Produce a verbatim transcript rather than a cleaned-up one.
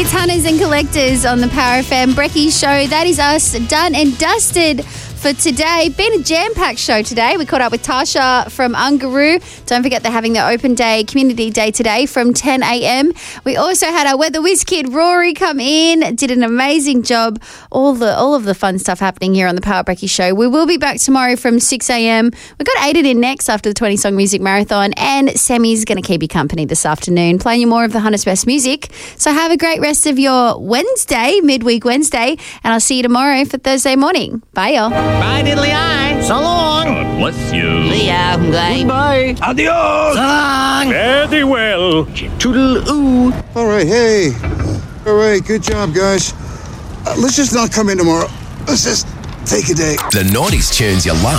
It's Hunters and Collectors on the Power F M Brekkie Show. That is us done and dusted for today. Been a jam-packed show today. We caught up with Tasha from Ungaroo. Don't forget they're having their open day, community day today from ten a.m. We also had our Weather Whiz kid Rory come in, did an amazing job. All the all of the fun stuff happening here on the Power Brekkie Show. We will be back tomorrow from six a.m. We've got Aiden in next after the twenty-song music marathon, and Sammy's going to keep you company this afternoon, playing you more of the Hunters Best music. So have a great rest of your Wednesday, midweek Wednesday, and I'll see you tomorrow for Thursday morning. Bye, y'all. Bye, diddly eye. So long. God bless you. See ya. Goodbye. Adios. So long. Very well. Toodle-oo. All right, hey. All right, good job, guys. Uh, let's just not come in tomorrow. Let's just take a day. The nineties tunes you love.